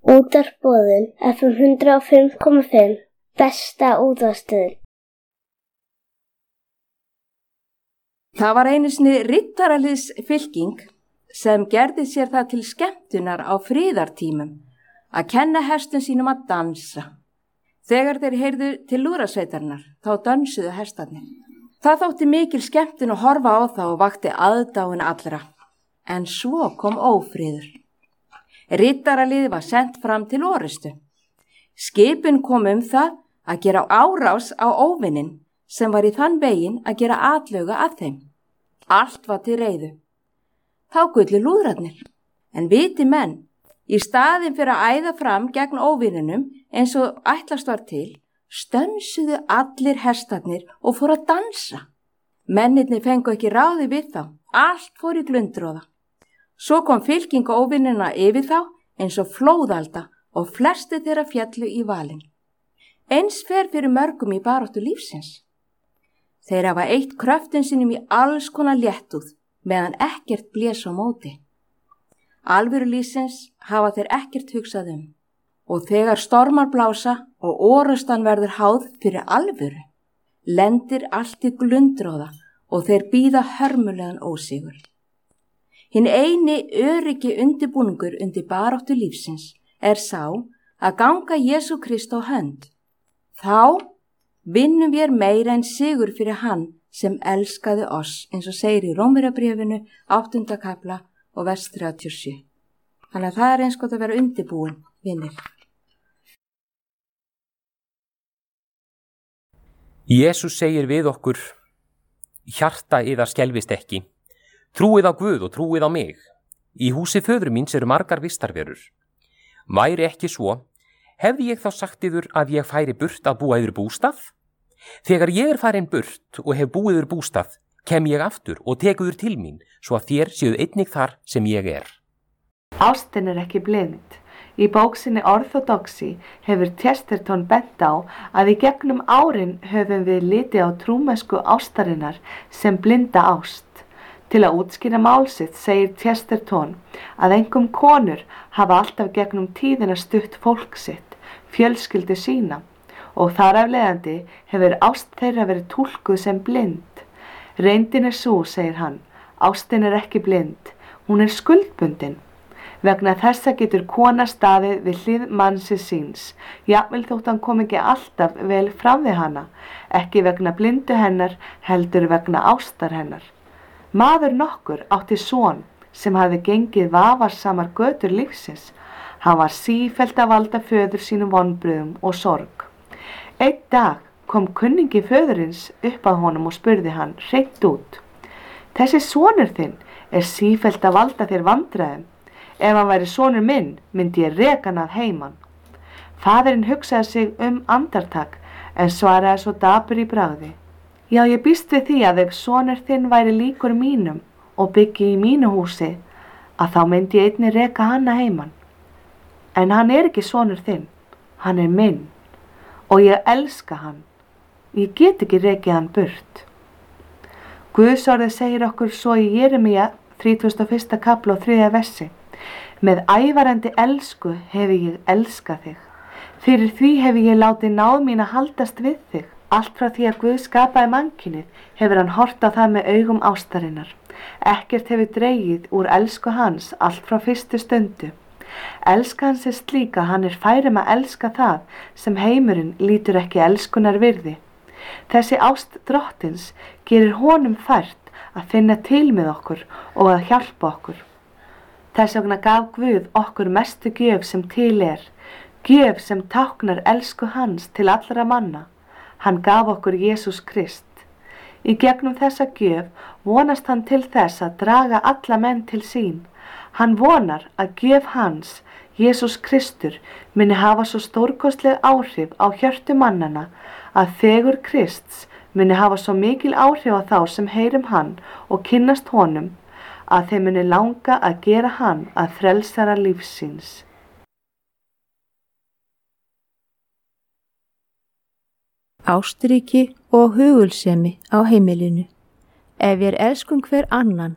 Útvarpsboðun FM 105,5 besta útvarpsstöðin. Það var einu sinni riddaraliðsfylking sem gerði sér það til skemmtunar á friðartímum að kenna hestum sínum að dansa. Þegar þeir heyrðu til lúðrasveitarnar þá dönsuðu hestarnir. Það þótti mikil skemmtun að horfa á það og vakti aðdáun allra. En svo kom ófriður. Riddaraliðið var sent fram til orustu. Skipun kom það að gera árás á óvininn sem var í þann veginn að gera atlögu að þeim. Allt var til reiðu. Þá gullu lúðrarnir. En viti menn, í staðinn fyrir að æða fram gegn óvininum eins og ætlast var til, stönsuðu allir hestarnir og fóru að dansa. Mennirnir fengu ekki ráði við þá. Allt fór í glundroða. Svo kom fylking óvinnina yfir þá eins og flóðalda og flesti þeirra fjallu í valinn. Eins fer fyrir mörgum í baráttu lífsins. Þeir hafa eytt kröftum sínum í alls konar léttúð meðan ekkert blés á móti. Alvöru lífsins hafa þeir ekkert hugsað og þegar stormar blása og orustan verður háð fyrir alvöru, lendir allt í glundroða og þeir bíða hörmulegan ósigur. Hinn eini öryggi undirbúningur undir baráttu lífsins sá að ganga Jesú Krist á hönd. Þá vinnum við meira en sigur fyrir hann sem elskaði oss, eins og segir í Rómverjabréfinu 8. kafla og vers 37. Þannig að það eins gott að vera undirbúin, vinir. Jesús segir við okkur, hjarta yðar skelfist ekki. Trúið á Guð og trúið á mig. Í húsi föður míns eru margar vistarverur. Væri ekki svo, hefði ég þá sagt yður að ég færi burt að búa yður bústað? Þegar ég farin burt og hef búið yður bústað, kem ég aftur og tek yður til mín, svo að þér séuð einnig þar sem ég er. Ástin ekki blind. Í bóksinni Orthodoxy hefur Chesterton bent á að í gegnum árin höfum við litið á trúmennsku ástarinnar sem blinda ást. Til að útskýra mál sitt segir Chesterton að einkum konur hafa alltaf gegnum tíðina stutt fólk sitt, fjölskyldu sína og þar af leiðandi hefur ást þeirra verið túlkuð sem blind. Reyndin sú, segir hann, ástin ekki blind, hún skuldbundin. Vegna þessa getur kona staðið við hlið mannsins síns, jafnvel þótt hann kom ekki alltaf vel fram við hana, ekki vegna blindu hennar, heldur vegna ástar hennar. Maður nokkur átti son sem hafði gengið vafarsamar götur lífsins. Hann var sífellt að valda föður sínum vonbrigðum og sorg. Einn dag kom kunningi föðurins upp að honum og spurði hann hreint út. Þessi sonur þinn sífellt að valda þér vandræðum. Ef hann væri sonur minn, myndi ég reka hann að heiman. Faðirinn hugsaði sig andartak en svaraði svo dapur í bragði. Já, ég býst við því að ef sonur þinn væri líkur mínum og byggi í mínu húsi, að þá myndi ég einnig reka hann að heiman. En hann ekki sonur þinn, hann minn og ég elska hann. Ég get ekki rekið hann burt. Guðsorðið segir okkur svo í Jeremía 31. kafla og 3. versi. Með ævarandi elsku hefi ég elskað þig. Fyrir því hefi ég látið náð mín að haldast við þig. Allt frá því að Guð skapaði mannkynið hefur hann hort á það með augum ástarinnar. Ekkert hefur dregið úr elsku hans allt frá fyrstu stundu. Elska hans slík að hann færum að elska það sem heimurinn lítur ekki elskunar virði. Þessi ást drottins gerir honum fært að finna til með okkur og að hjálpa okkur. Þess vegna gaf Guð okkur mestu gjöf sem til gjöf sem táknar elsku hans til allra manna. Hann gaf okkur Jesús Krist. Í gegnum þessa gjöf vonast hann til þess að draga alla menn til sín. Hann vonar að gjöf hans, Jesús Kristur, muni hafa svo stórkostleg áhrif á hjörtu mannana að fegur Krists muni hafa svo mikil áhrif á þá sem heyrum hann og kynnast honum að þeim muni langa að gera hann að frelsara lífsins. Ástríki og hugulsemi á heimilinu. Ef við elskum hver annan